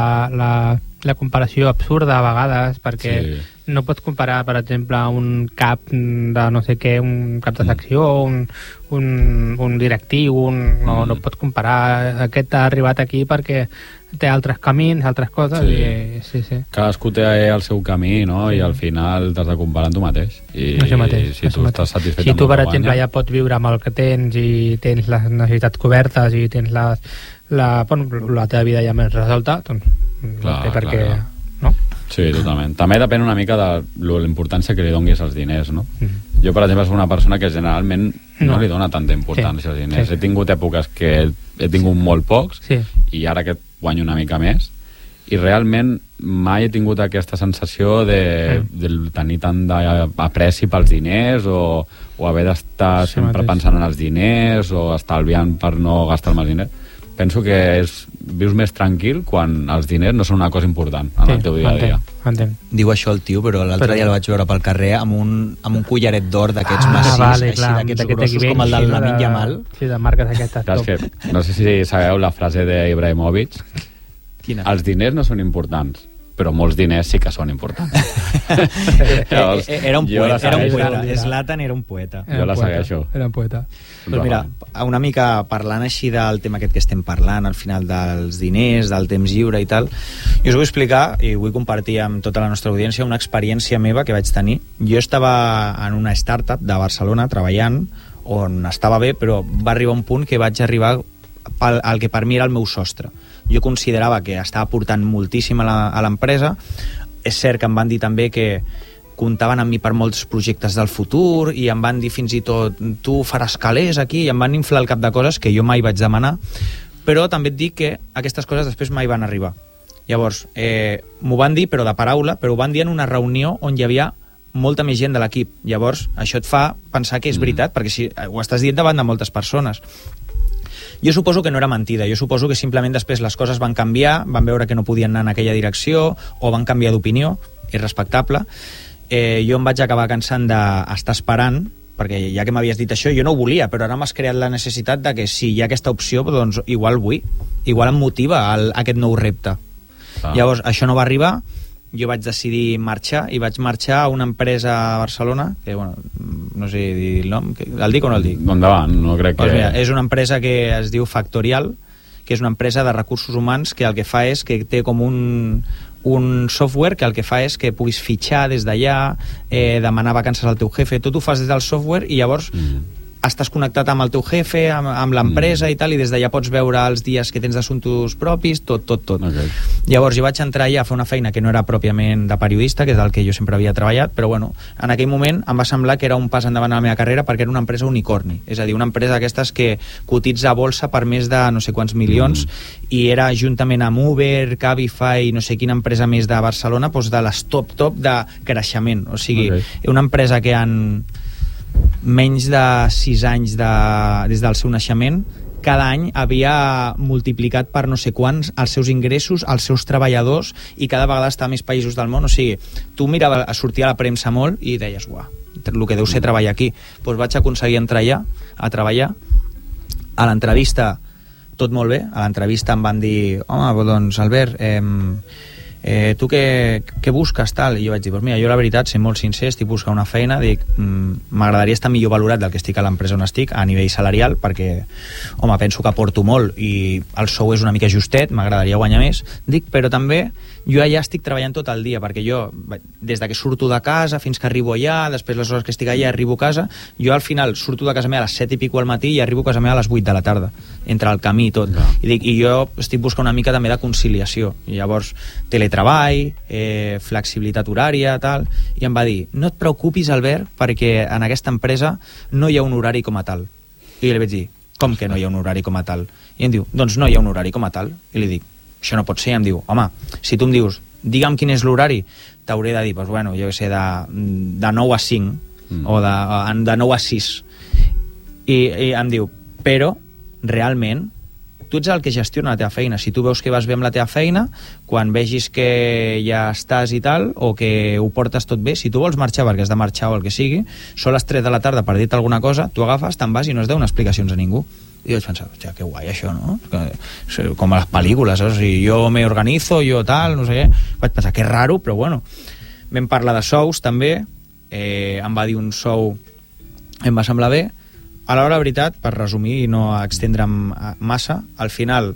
la comparació absurda a vegades, perquè no pots comparar, per exemple, un cap de no sé què, un cap de secció, un directiu, no pots comparar, aquest ha arribat aquí perquè té altres camins, altres coses, i cadascú té el seu camí, no? I al final t'has de comparar amb tu mateix. I si tu estàs satisfet amb el que guanya... Si tu, per exemple, ja pots viure amb el que tens i tens les necessitats cobertes i tens la teva vida ja més resolta, doncs no té per què... No? Sí, totalment. També depèn una mica de la importància que li donguis als diners, no? Jo, per exemple, soc una persona que generalment no li dona tanta importància als diners. He tingut èpoques que he tingut molt pocs i ara que guanyo una mica més, i realment mai he tingut aquesta sensació de tenir tant d'apreci pels diners o haver d'estar sempre pensant en els diners o estalviant per no gastar-me els diners. Penso que vius més tranquil quan els diners no són una cosa important en el teu dia a dia. Diu això el tio, però l'altre dia el vaig veure pel carrer amb un collaret d'or d'aquests massís, d'aquests grossos com el del Lamine Yamal. Sí, de marques aquestes. Clar, és que, no sé si sabeu la frase d'Ibrahimovic. Quina? Els diners no són importants, però molts diners sí que són importants. Llavors, era un poeta. Zlatan era un poeta. Jo la segueixo. Era un poeta. Doncs mira, una mica parlant així del tema aquest que estem parlant, al final dels diners, del temps lliure i tal, jo us vull explicar i vull compartir amb tota la nostra audiència una experiència meva que vaig tenir. Jo estava en una startup de Barcelona treballant, on estava bé, però va arribar un punt que vaig arribar al que per mi era el meu sostre. Jo considerava que estava aportant moltíssim a l'empresa. És cert que em van dir també que comptaven amb mi per molts projectes del futur i em van dir fins i tot tu faràs calés aquí, i em van inflar el cap de coses que jo mai vaig demanar, però també et dic que aquestes coses després mai van arribar. Llavors, m'ho van dir, però de paraula, però ho van dir en una reunió on hi havia molta més gent de l'equip. Llavors, això et fa pensar que és veritat, perquè si ho estàs dient davant de moltes persones. Jo suposo que no era mentida, jo suposo que simplement després les coses van canviar, van veure que no podien anar en aquella direcció o van canviar d'opinió, és respectable. Jo em vaig acabar cansant d'estar esperant, perquè ja que m'havies dit això, jo no ho volia, però ara m'has creat la necessitat de que si hi ha aquesta opció, doncs igual vull, igual em motiva aquest nou repte. Llavors, això no va arribar, jo vaig decidir marxar i vaig marxar a una empresa a Barcelona que, bueno, no sé dir el nom, el dic o no el dic? Endavant, no crec que... Pues mira, és una empresa que es diu Factorial, que és una empresa de recursos humans que el que fa és que té com un software que el que fa és que puguis fitxar des d'allà, demanar vacances al teu jefe, tot ho fas des del software i llavors estàs connectat amb el teu jefe, amb l'empresa i tal, i des d'allà pots veure els dies que tens d'assumptes propis, tot. Okay. Llavors jo vaig entrar allà a fer una feina que no era pròpiament de periodista, que és el que jo sempre havia treballat, però bueno, en aquell moment em va semblar que era un pas endavant a la meva carrera perquè era una empresa unicorni, és a dir, una empresa d'aquestes que cotitza a bolsa per més de no sé quants milions, i era juntament amb Uber, Cabify, no sé quina empresa més de Barcelona, doncs de les top de creixement, o sigui, una empresa que en menys de 6 anys des del seu naixement, cada any havia multiplicat per no sé quants els seus ingressos, els seus treballadors, i cada vegada està a més països del món. O sigui, tu miraves a sortir a la premsa molt i deies, uah, el que deu ser treballar aquí. Doncs vaig aconseguir entrar allà a treballar. A l'entrevista tot molt bé, a l'entrevista em van dir, home, doncs Albert, tu què busques, tal? I jo vaig dir, doncs mira, jo la veritat, sent molt sincer, estic buscant una feina, dic, m'agradaria estar millor valorat del que estic a l'empresa on estic, a nivell salarial, perquè, home, penso que aporto molt i el sou és una mica justet, m'agradaria guanyar més, dic, però també jo allà estic treballant tot el dia, perquè jo, des de que surto de casa fins que arribo allà, després les hores que estic allà arribo a casa, jo al final surto de casa meva a les 7 i pico al matí i arribo a casa meva a les 8 de la tarda, entre el camí i tot. I dic, i jo estic buscant una mica també de conciliació, i llavors teletreball, flexibilitat horària, tal, i em va dir, no et preocupis, Albert, perquè en aquesta empresa no hi ha un horari com a tal. I li vaig dir, com que no hi ha un horari com a tal? I em diu, doncs no hi ha un horari com a tal. I li dic, això no pot ser. I em diu, home, si tu em dius, digue'm quin és l'horari, t'hauré de dir, doncs bueno, jo què sé, de 9 a 5 o de 9 a 6. I em diu, però realment tu ets el que gestiona la teva feina. Si tu veus que vas bé amb la teva feina, quan vegis que ja estàs i tal, o que ho portes tot bé, si tu vols marxar perquè has de marxar o el que sigui, són les 3 de la tarda per dir-te alguna cosa, tu agafes, te'n vas i no has de donar explicacions a ningú. I vaig pensar, hòstia, que guai això, no? Com a les pel·lícules, o sigui, jo me organizo, jo tal, no sé què. Vaig pensar, que raro, però bueno. Vam parlar de sous, també. Em va dir un sou, em va semblar bé. A l'hora, la veritat, per resumir i no extendre'm massa, al final,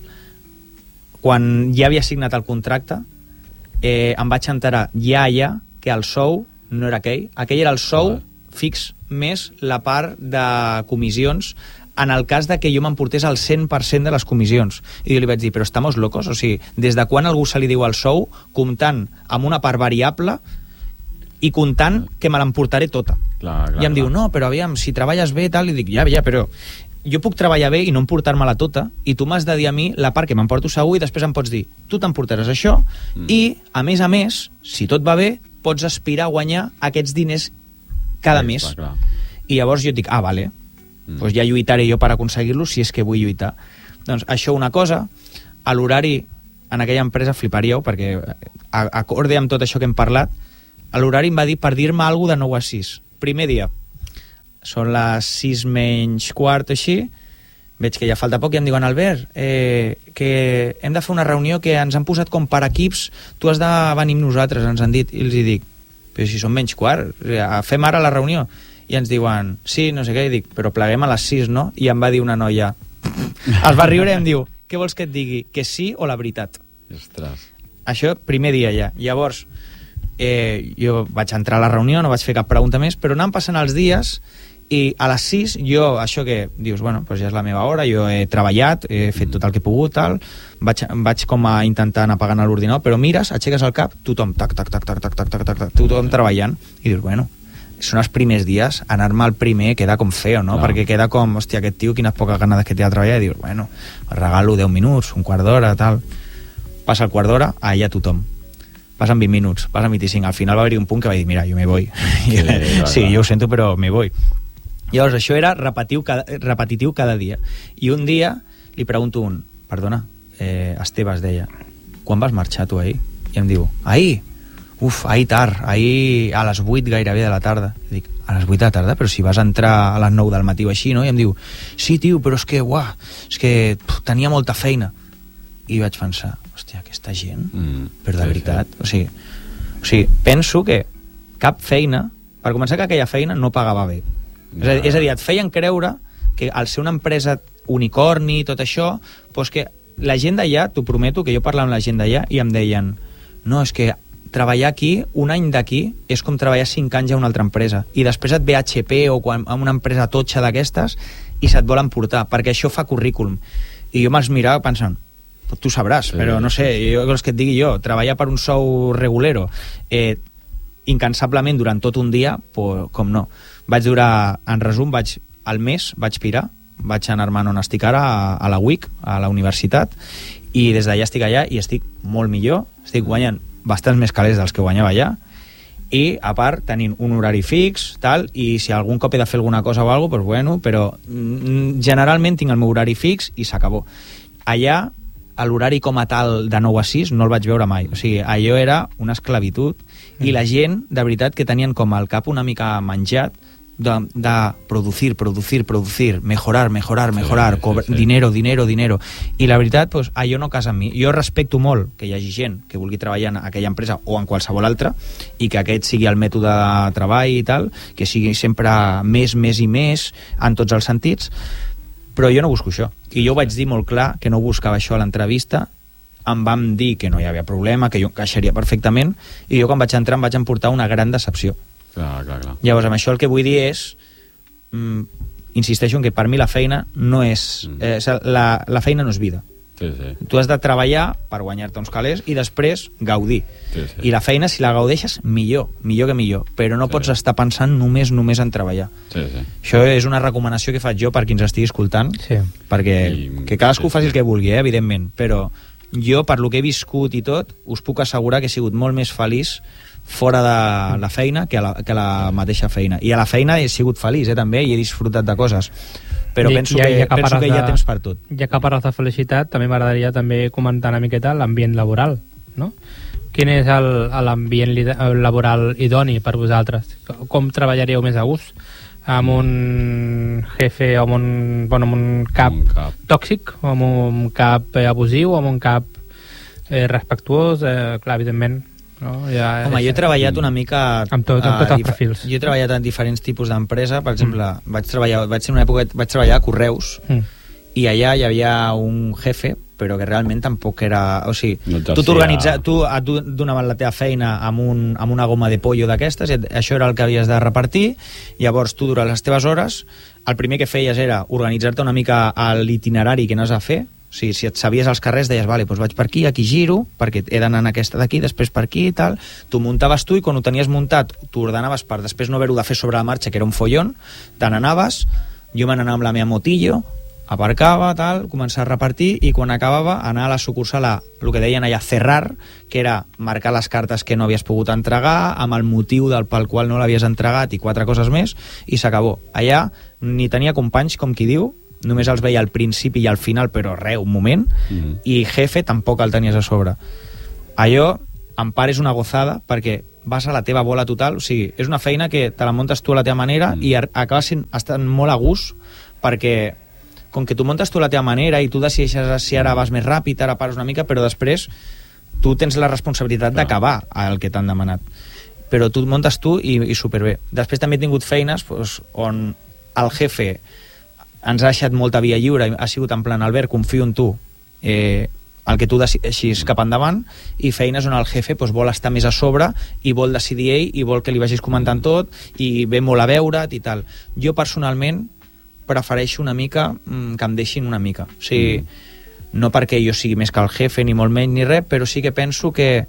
quan ja havia signat el contracte, em vaig enterar ja que el sou no era aquell. Aquell era el sou fix més la part de comissions en el cas de que jo m'emportés el 100% de les comissions. I jo li vaig dir, però estamos locos? O sigui, des de quan algú se li diu el sou comptant amb una part variable i comptant que me l'emportaré tota? I em diu, no, però aviam, si treballes bé i tal, i dic, ja, però jo puc treballar bé i no emportar-me-la tota, i tu m'has de dir a mi la part que m'emporto segur i després em pots dir, tu t'emportaràs això i, a més, si tot va bé, pots aspirar a guanyar aquests diners cada mes. I llavors jo dic, vale, doncs ja lluitaré jo per aconseguir-lo si és que vull lluitar. Doncs això una cosa, a l'horari en aquella empresa fliparíeu, perquè acorde amb tot això que hem parlat, a l'horari em va dir per dir-me alguna de 9 a 6. Primer dia, són les 6 menys quart, així, veig que ja falta poc i em diuen, Albert, que hem de fer una reunió que ens han posat com per equips, tu has de venir amb nosaltres, ens han dit, i els dic, però si són menys quart, fem ara la reunió. I ens diuen, sí, no sé què, i dic, però pleguem a les 6, no? I em va dir una noia, es va riure i em diu, què vols que et digui, que sí o la veritat? Ostres. Això, primer dia ja. Llavors, jo vaig entrar a la reunió, no vaig fer cap pregunta més, però anant passant els dies i a les 6 jo, això que dius, bueno, doncs ja és la meva hora, jo he treballat, he fet tot el que he pogut, tal, vaig com a intentar anar apagant l'ordinador, però mires, aixeques el cap, tothom, tac, tothom treballant, i dius, bueno, són els primers dies, anar-me al primer queda com feo, no? Perquè queda com, hòstia, aquest tio, quines poques ganes que té de treballar, i dius, bueno, regalo 10 minuts, un quart d'hora, tal. Passa el quart d'hora, allà tothom. Passen 20 minuts, passen 25. Al final va haver-hi un punt que va dir, mira, jo me voy. Sí, jo ho sento, però me voy. Llavors, això era repetitiu cada dia. I un dia li pregunto perdona, Esteve es deia, quan vas marxar tu ahir? I em diu, ahir? Ahir tard, ahir a les 8 gairebé de la tarda. I dic, a les 8 de la tarda? Però si vas entrar a les 9 del matí o així, no? I em diu, sí, tio, però és que tenia molta feina. I vaig pensar, hòstia, aquesta gent, però de veritat, o sigui, penso que cap feina, per començar que aquella feina no pagava bé. És a dir, et feien creure que al ser una empresa unicorni i tot això, doncs que la gent d'allà, t'ho prometo, que jo parlava amb la gent d'allà i em deien, no, és que treballar aquí, un any d'aquí, és com treballar 5 anys a una altra empresa. I després et ve HP o a una empresa totxa d'aquestes i se't volen portar, perquè això fa currículum. I jo me'ls mirava pensant, tu sabràs, però no sé, jo vols que et digui jo, treballar per un sou regulero incansablement durant tot un dia, pues, com no. Vaig durar, en resum, al mes vaig pirar, vaig anar-me'n on estic ara, a la UIC, a la universitat, i des d'allà estic allà i estic molt millor, estic guanyant bastants més calés dels que guanyava allà, i a part tenint un horari fix, tal, i si algun cop he de fer alguna cosa o alguna cosa, pues bueno, però generalment tinc el meu horari fix i s'acabó. Allà, l'horari com a tal de 9 a 6 no el vaig veure mai, o sigui, allò era una esclavitud, i la gent, de veritat, que tenien com el cap una mica menjat, de producir, mejorar, sí. dinero, i la veritat, pues, allò no casa amb mi. Jo respecto molt que hi hagi gent que vulgui treballar en aquella empresa o en qualsevol altra, i que aquest sigui el mètode de treball i tal, que sigui sempre més i més en tots els sentits, però jo no busco això, i jo vaig dir molt clar que no buscava això a l'entrevista. Em vam dir que no hi havia problema, que jo encaixaria perfectament, i jo quan vaig entrar em vaig emportar una gran decepció. Clar. Llavors, amb això el que vull dir és, insisteixo en que per mi la feina no és... la feina no és vida. Sí. Tu has de treballar per guanyar-te uns calés i després gaudir. Sí. I la feina, si la gaudeixes, millor que millor. Però no pots estar pensant només en treballar. Sí. Això és una recomanació que faig jo per qui ens estigui escoltant, perquè que cadascú faci el que vulgui, evidentment, però jo, per lo que he viscut i tot, us puc assegurar que he sigut molt més feliç fora de la feina que a la mateixa feina. I a la feina he sigut feliç, també, i he disfrutat de coses. Però penso que hi ha temps per tot. Ja que parles de felicitat, també m'agradaria també comentar una miqueta l'ambient laboral, no? Quin és l'ambient laboral idoni per vosaltres? Com treballaríeu més a gust? Amb un jefe o amb un cap tòxic, o amb un cap abusiu, o amb un cap respectuós? Clar, evidentment, no? Home, jo he treballat una mica amb tots els perfils. Jo he treballat en diferents tipus d'empresa. Per exemple, vaig treballar a Correus, i allà hi havia un jefe però que realment tampoc era... O sigui, no tu et donaven la teva feina amb una goma de pollo d'aquestes, i això era el que havies de repartir, llavors tu, durant les teves hores, el primer que feies era organitzar-te una mica l'itinerari que anaves a fer. O sigui, si et sabies els carrers, deies, vale, doncs vaig per aquí giro, perquè he d'anar en aquesta d'aquí, després per aquí i tal. Tu muntaves tu, i quan ho tenies muntat, tu ordenaves per després no haver-ho de fer sobre la marxa, que era un follon, te n'anaves, jo me n'anava amb la meva motillo, aparcava, tal, començar a repartir, i quan acabava anar a la sucursal el que deien allà cerrar, que era marcar les cartes que no havies pogut entregar, amb el motiu pel qual no l'havies entregat i 4 coses més, i s'acabó. Allà ni tenia companys, com qui diu, només els veia al principi i al final, però un moment, i jefe tampoc el tenies a sobre. Allò, en part, és una gozada, perquè vas a la teva bola total, o sigui, és una feina que te la muntes tu a la teva manera i acabes estant molt a gust, perquè com que tu muntes tu la teva manera i tu decideixes si ara vas més ràpid, ara pares una mica, però després tu tens la responsabilitat d'acabar el que t'han demanat. Però tu muntes tu i superbé. Després també he tingut feines on el jefe ens ha deixat molta via lliure, ha sigut en plan, Albert, confio en tu, el que tu decideixis cap endavant, i feines on el jefe vol estar més a sobre i vol decidir ell i vol que li vagis comentant tot i ve molt a veure't i tal. Jo personalment prefereixo una mica que em deixin una mica. O sigui, no perquè jo sigui més que el jefe, ni molt menys, ni res, però sí que penso que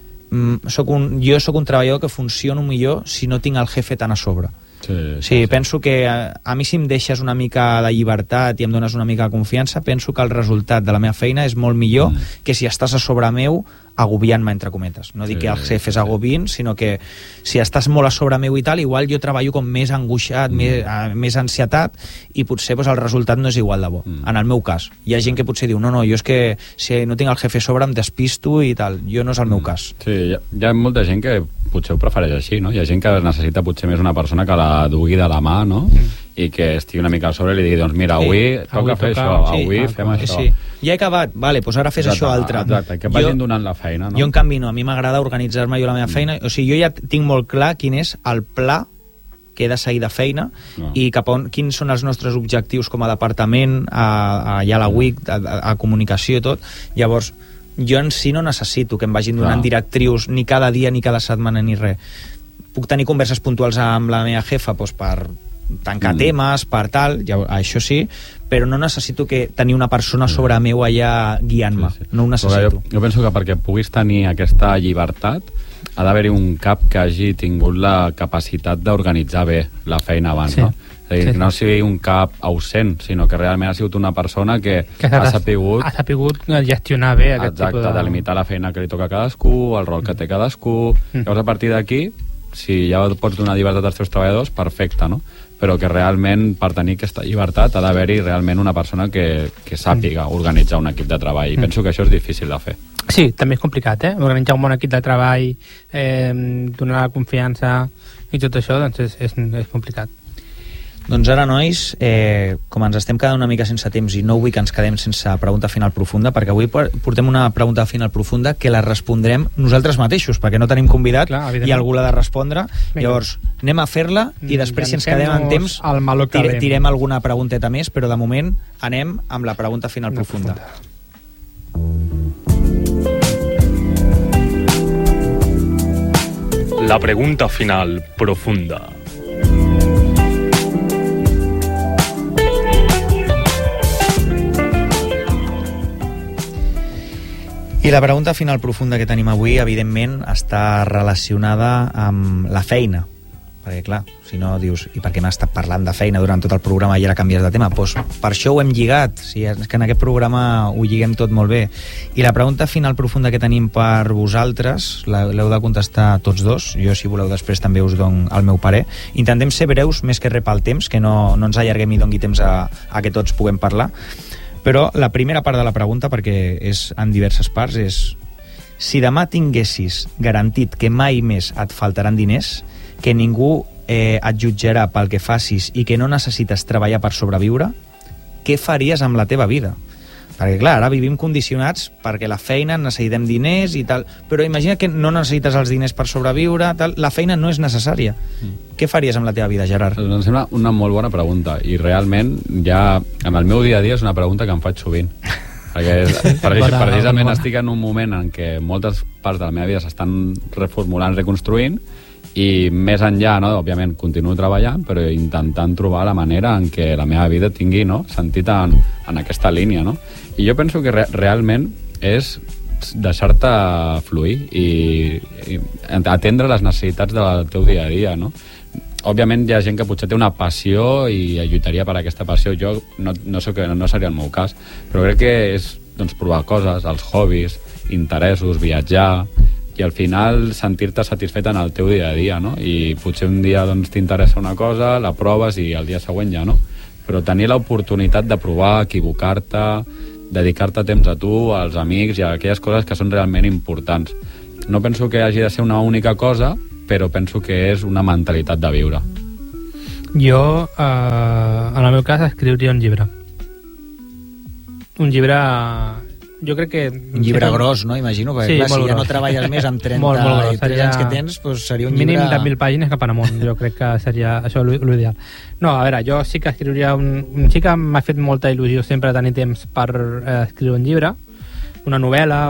jo soc un treballador que funciono millor si no tinc el jefe tan a sobre. Sí, penso que a mi si em deixes una mica de llibertat i em dones una mica de confiança, penso que el resultat de la meva feina és molt millor que si estàs a sobre meu agobiant-me, entre cometes. No dic que els jefes agobin, sinó que si estàs molt a sobre meu i tal, igual jo treballo com més angoixat, més ansietat, i potser el resultat no és igual de bo. En el meu cas. Hi ha gent que potser diu, no, jo és que si no tinc el jefe a sobre em despisto i tal. Jo no és el meu cas. Sí, hi ha molta gent que potser ho prefereix així, no? Hi ha gent que necessita potser més una persona que la dugui de la mà, no? I que estigui una mica a sobre i li digui, doncs mira, avui toca fer això, avui fem això. Ja he acabat, vale, doncs ara fes això altre. Exacte, que vagin donant la feina, no? Jo, en canvi, no, a mi m'agrada organitzar-me jo la meva feina, o sigui, jo ja tinc molt clar quin és el pla que he de seguir de feina i quins són els nostres objectius com a departament, allà a la WIC, a comunicació i tot. Llavors, jo en si no necessito que em vagin donant directrius ni cada dia ni cada setmana ni res. Puc tenir converses puntuals amb la meva jefa per tancar temes, per tal, això sí, però no necessito tenir una persona sobre meu allà guiant-me, no ho necessito. Jo penso que perquè puguis tenir aquesta llibertat ha d'haver-hi un cap que hagi tingut la capacitat d'organitzar bé la feina abans, no? És a dir, no sigui un cap ausent, sinó que realment ha sigut una persona que ha sapigut gestionar bé aquest tipus de... delimitar la feina que li toca a cadascú, el rol que té cadascú. Llavors, a partir d'aquí, si ja pots donar llibertat als teus treballadors, perfecte, no? Però que realment, per tenir aquesta llibertat, ha d'haver-hi realment una persona que sàpiga organitzar un equip de treball. I penso que això és difícil de fer. Sí, també és complicat, Organitzar un bon equip de treball, donar la confiança i tot això, doncs és complicat. Doncs ara, nois, com ens estem quedant una mica sense temps i no vull que ens quedem sense pregunta final profunda, perquè avui portem una pregunta final profunda que la respondrem nosaltres mateixos, perquè no tenim convidat i algú l'ha de respondre. Llavors, anem a fer-la i després, si ens quedem en temps, tirem alguna pregunteta més, però de moment anem amb la pregunta final profunda. La pregunta final profunda. I la pregunta final profunda que tenim avui, evidentment, està relacionada amb la feina. Perquè, clar, si no dius, i per què m'has estat parlant de feina durant tot el programa i ara canvies de tema? Doncs per això ho hem lligat. Sí, és que en aquest programa ho lliguem tot molt bé. I la pregunta final profunda que tenim per vosaltres, l'heu de contestar tots dos. Jo, si voleu, després també us dono el meu parer. Intentem ser breus, més que res pel temps, que no ens allarguem i doni temps a que tots puguem parlar. Però la primera part de la pregunta, perquè és en diverses parts, és: si demà tinguessis garantit que mai més et faltaran diners, que ningú et jutjarà pel que facis i que no necessites treballar per sobreviure, què faries amb la teva vida? Perquè, clar, ara vivim condicionats perquè la feina necessitem diners i tal, però imagina que no necessites els diners per sobreviure, tal, la feina no és necessària. Què faries amb la teva vida, Gerard? Em sembla una molt bona pregunta i realment ja en el meu dia a dia és una pregunta que em faig sovint. precisament estic en un moment en què moltes parts de la meva vida s'estan reformulant, reconstruint, i més enllà, no? Òbviament continuo treballant, però intentant trobar la manera en què la meva vida tingui, no? Sentit en aquesta línia, no? I jo penso que realment és deixar-te fluir i atendre les necessitats del teu dia a dia, no? Òbviament hi ha gent que potser té una passió i lluitaria per aquesta passió. Jo no seria el meu cas, però crec que és provar coses, els hobbies, interessos, viatjar, i al final sentir-te satisfet en el teu dia a dia, no? I potser un dia t'interessa una cosa, la proves i el dia següent ja no. Però tenir l'oportunitat de provar, equivocar-te, dedicar-te temps a tu, als amics i a aquelles coses que són realment importants. No penso que hagi de ser una única cosa, però penso que és una mentalitat de viure. Jo, en el meu cas, escriuria un llibre. Un llibre... Jo crec que... Un llibre gros, no? Imagino, perquè clar, si ja no treballes més amb 33 anys que tens, doncs seria un llibre... Mínim de 1.000 pàgines cap en amunt, jo crec que seria això l'ideal. No, a veure, jo sí que escriuria sí que m'ha fet molta il·lusió sempre tenir temps per escriure un llibre, una novel·la,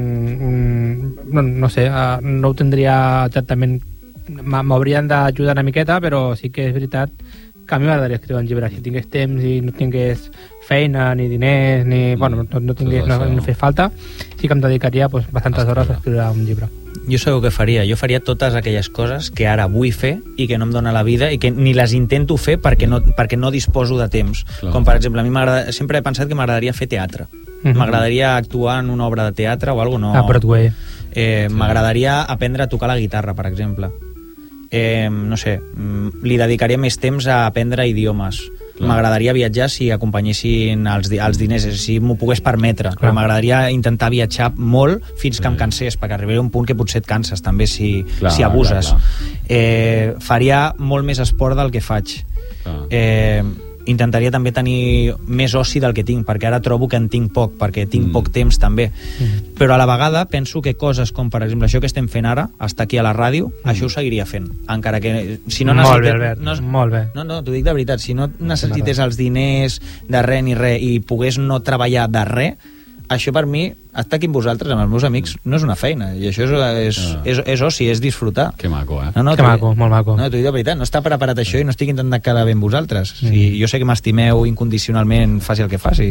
no sé, no ho tindria exactament... M'haurien d'ajudar una miqueta, però sí que és veritat que a mi m'agradaria escriure un llibre. Si tingués temps i no tingués feina, ni diners, ni... Bueno, no fes falta, sí que em dedicaria bastantes hores a escriure un llibre. Jo sé què faria. Jo faria totes aquelles coses que ara vull fer i que no em dóna la vida i que ni les intento fer perquè no disposo de temps. Clar. Com, per exemple, a mi sempre he pensat que m'agradaria fer teatre. M'agradaria actuar en una obra de teatre o alguna cosa. A Broadway. M'agradaria aprendre a tocar la guitarra, per exemple. No sé, li dedicaria més temps a aprendre idiomes. M'agradaria viatjar si acompanyessin els diners, si m'ho pogués permetre. Però m'agradaria intentar viatjar molt fins que em cansés, perquè arribaré a un punt que potser et canses també si abuses. Faria molt més esport del que faig. Intentaria també tenir més oci del que tinc, perquè ara trobo que en tinc poc, perquè tinc poc temps també. Però a la vegada penso que coses com, per exemple, això que estem fent ara, estar aquí a la ràdio, això ho seguiria fent, encara que si no molt bé, Albert, molt bé. No, t'ho dic de veritat, si no necessités els diners de res ni res i pogués no treballar de res, això per mi, estar aquí amb vosaltres, amb els meus amics, no és una feina, i això és oci, és disfrutar. Que maco, eh? Que maco, molt maco. No, t'ho dic de veritat, no està preparat això i no estic intentant quedar bé amb vosaltres. Jo sé que m'estimeu incondicionalment, faci el que faci.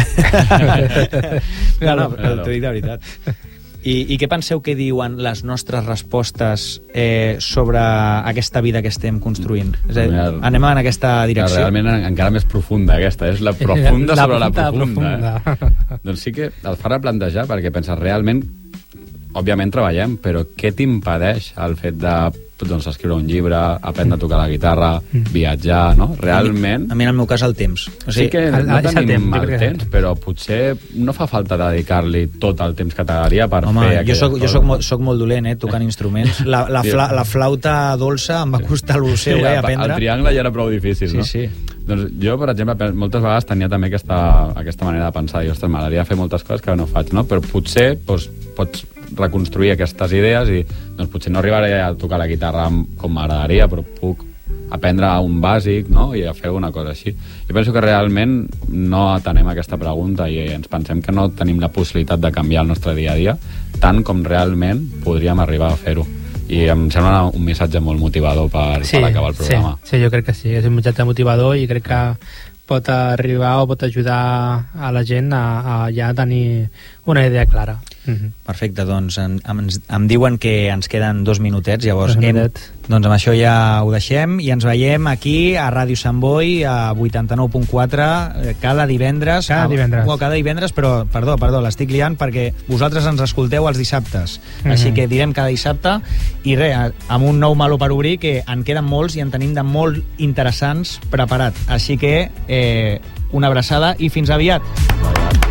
No, t'ho dic de veritat. I què penseu que diuen les nostres respostes sobre aquesta vida que estem construint? És a dir, anem en aquesta direcció? Realment encara més profunda aquesta, és la profunda sobre la profunda. Doncs sí que el fa replantejar, perquè penses realment, òbviament treballem, però què t'impedeix el fet de escriure un llibre, aprendre a tocar la guitarra, viatjar, no? Realment... A mi en el meu cas el temps. O sigui, sí que no tenim el temps, però potser no fa falta dedicar-li tot el temps que t'agradaria per fer aquelles coses. Jo soc molt dolent, tocant instruments. La flauta dolça em va costar el seu, aprendre. El triangle ja era prou difícil, no? Sí. Doncs jo, per exemple, moltes vegades tenia també aquesta manera de pensar, ostres, m'agradaria fer moltes coses que no faig, no? Però potser pots reconstruir aquestes idees i potser no arribaré a tocar la guitarra com m'agradaria, però puc aprendre un bàsic, no? I a fer una cosa així. Jo penso que realment no atenem aquesta pregunta i ens pensem que no tenim la possibilitat de canviar el nostre dia a dia tant com realment podríem arribar a fer-ho. I em sembla un missatge molt motivador per acabar el programa. Sí, jo crec que sí, és un missatge motivador i crec que pot arribar o pot ajudar a la gent a ja tenir una idea clara. Perfecte, doncs em diuen que ens queden 2 minutets, llavors doncs amb això ja ho deixem i ens veiem aquí a Ràdio Sant Boi a 89.4 cada divendres. Cada divendres, però, perdó, l'estic liant perquè vosaltres ens escolteu els dissabtes, així que direm cada dissabte i res, amb un nou meló per obrir que en queden molts i en tenim de molt interessants preparat, així que una abraçada i fins aviat.